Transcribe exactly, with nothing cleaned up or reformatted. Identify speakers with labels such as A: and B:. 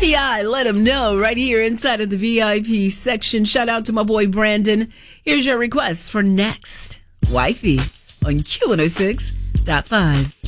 A: T I, let him know right here inside of the V I P section. Shout out to my boy Brandon. Here's your request for next. Wifey on Q one oh six point five.